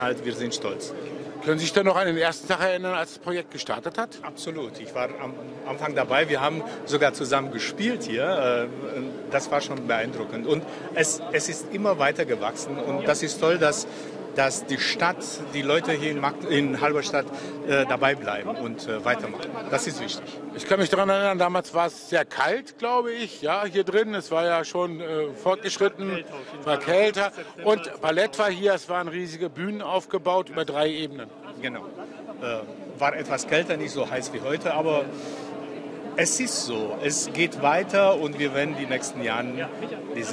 Halt, wir sind stolz. Können Sie sich denn noch an den ersten Tag erinnern, als das Projekt gestartet hat? Absolut. Ich war am Anfang dabei. Wir haben sogar zusammen gespielt hier. Das war schon beeindruckend. Und es ist immer weiter gewachsen. Und das ist toll, dass die Stadt, die Leute hier in Halberstadt dabei bleiben und weitermachen. Das ist wichtig. Ich kann mich daran erinnern, damals war es sehr kalt, glaube ich, ja, hier drin. Es war ja schon fortgeschritten, war kälter. Und Ballett war hier, es waren riesige Bühnen aufgebaut über 3 Ebenen. Genau. War etwas kälter, nicht so heiß wie heute, aber es ist so. Es geht weiter und wir werden die nächsten Jahre die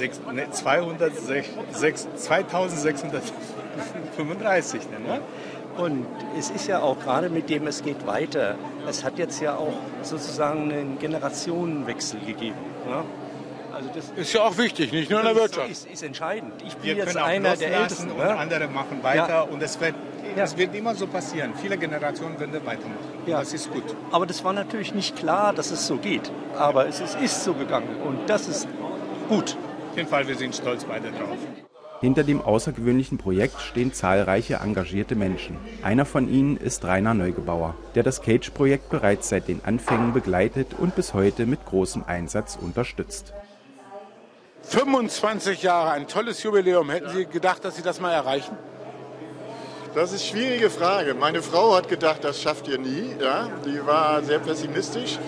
2635 nennen. Ne? Und es ist ja auch gerade mit dem, es geht weiter. Es hat jetzt ja auch sozusagen einen Generationenwechsel gegeben. Ne? Also das ist ja auch wichtig, nicht nur in der Wirtschaft. Ist entscheidend. Ich bin wir jetzt können einer der Ältesten. Und andere machen weiter ja. Und es wird immer so passieren. Viele Generationen werden weitermachen. Ja. Das ist gut. Aber das war natürlich nicht klar, dass es so geht. Aber es ist so gegangen und das ist gut. Auf jeden Fall, wir sind stolz beide drauf. Hinter dem außergewöhnlichen Projekt stehen zahlreiche engagierte Menschen. Einer von ihnen ist Rainer Neugebauer, der das Cage-Projekt bereits seit den Anfängen begleitet und bis heute mit großem Einsatz unterstützt. 25 Jahre, ein tolles Jubiläum. Hätten Sie gedacht, dass Sie das mal erreichen? Das ist eine schwierige Frage. Meine Frau hat gedacht, das schafft ihr nie. Ja? Die war sehr pessimistisch.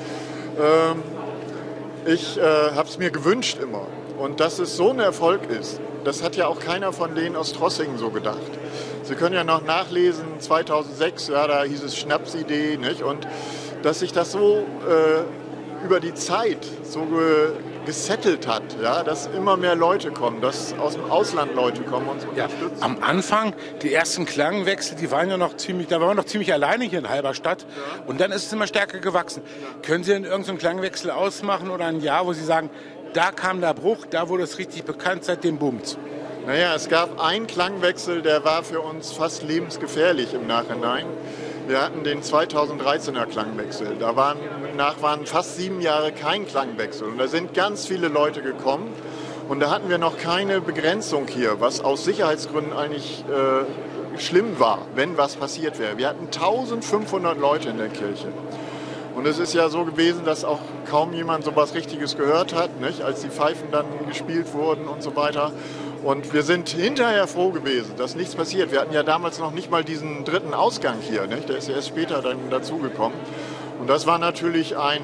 Ich habe es mir gewünscht immer. Und dass es so ein Erfolg ist, das hat ja auch keiner von denen aus Trossingen so gedacht. Sie können ja noch nachlesen, 2006, ja, da hieß es Schnapsidee, nicht? Und dass sich das so über die Zeit so gesettelt hat, ja, dass immer mehr Leute kommen, dass aus dem Ausland Leute kommen und uns unterstützen. Ja, am Anfang, die ersten Klangwechsel, da waren wir noch ziemlich alleine hier in Halberstadt. Ja. Und dann ist es immer stärker gewachsen. Ja. Können Sie denn irgendeinen Klangwechsel ausmachen oder ein Jahr, wo Sie sagen, da kam der Bruch, da wurde es richtig bekannt, seitdem boomt? Naja, es gab einen Klangwechsel, der war für uns fast lebensgefährlich im Nachhinein. Wir hatten den 2013er Klangwechsel. Danach waren fast 7 Jahre kein Klangwechsel. Und da sind ganz viele Leute gekommen. Und da hatten wir noch keine Begrenzung hier, was aus Sicherheitsgründen eigentlich schlimm war, wenn was passiert wäre. Wir hatten 1500 Leute in der Kirche. Und es ist ja so gewesen, dass auch kaum jemand so was Richtiges gehört hat, nicht? Als die Pfeifen dann gespielt wurden und so weiter. Und wir sind hinterher froh gewesen, dass nichts passiert. Wir hatten ja damals noch nicht mal diesen dritten Ausgang hier, nicht? Der ist ja erst später dann dazugekommen. Und das war natürlich ein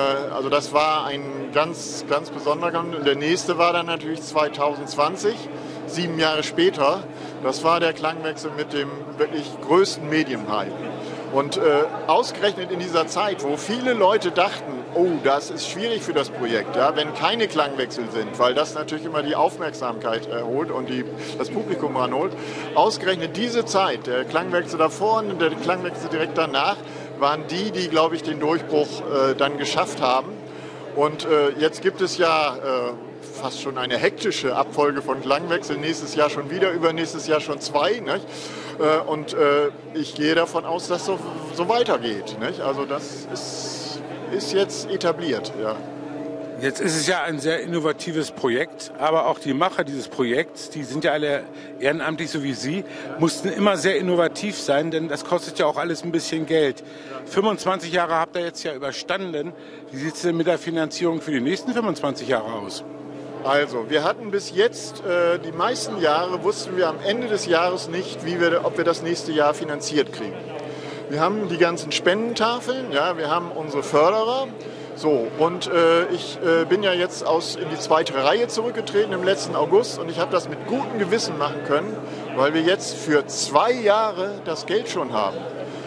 ganz, ganz besonderer Gang. Und der nächste war dann natürlich 2020, 7 Jahre später. Das war der Klangwechsel mit dem wirklich größten Medienhype. Und ausgerechnet in dieser Zeit, wo viele Leute dachten, oh, das ist schwierig für das Projekt, ja, wenn keine Klangwechsel sind, weil das natürlich immer die Aufmerksamkeit erholt und das Publikum ranholt. Ausgerechnet diese Zeit, der Klangwechsel davor und der Klangwechsel direkt danach, waren die, glaube ich, den Durchbruch dann geschafft haben. Und jetzt gibt es ja fast schon eine hektische Abfolge von Klangwechseln. Nächstes Jahr schon wieder, übernächstes Jahr schon 2. Nicht? Und ich gehe davon aus, dass so weitergeht. Nicht? Also das ist jetzt etabliert. Ja. Jetzt ist es ja ein sehr innovatives Projekt, aber auch die Macher dieses Projekts, die sind ja alle ehrenamtlich, so wie Sie, mussten immer sehr innovativ sein, denn das kostet ja auch alles ein bisschen Geld. 25 Jahre habt ihr jetzt ja überstanden. Wie sieht es denn mit der Finanzierung für die nächsten 25 Jahre aus? Also, wir hatten bis jetzt, die meisten Jahre wussten wir am Ende des Jahres nicht, ob wir das nächste Jahr finanziert kriegen. Wir haben die ganzen Spendentafeln, ja, wir haben unsere Förderer. So, und ich bin ja jetzt in die 2. Reihe zurückgetreten im letzten August und ich habe das mit gutem Gewissen machen können, weil wir jetzt für 2 Jahre das Geld schon haben.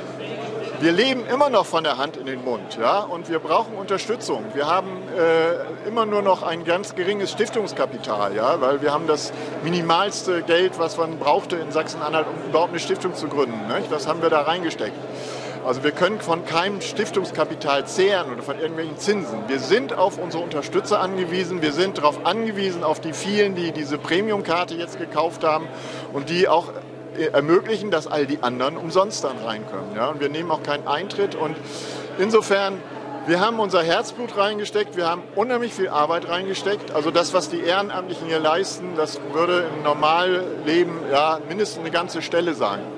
Wir leben immer noch von der Hand in den Mund, ja, und wir brauchen Unterstützung. Wir haben immer nur noch ein ganz geringes Stiftungskapital, ja, weil wir haben das minimalste Geld, was man brauchte in Sachsen-Anhalt, um überhaupt eine Stiftung zu gründen. Nicht? Das haben wir da reingesteckt. Also wir können von keinem Stiftungskapital zehren oder von irgendwelchen Zinsen. Wir sind auf unsere Unterstützer angewiesen. Wir sind darauf angewiesen, auf die vielen, die diese Premium-Karte jetzt gekauft haben und die auch ermöglichen, dass all die anderen umsonst dann rein können. Ja? Und wir nehmen auch keinen Eintritt. Und insofern, wir haben unser Herzblut reingesteckt, wir haben unheimlich viel Arbeit reingesteckt. Also das, was die Ehrenamtlichen hier leisten, das würde im Normalleben ja mindestens eine ganze Stelle sein.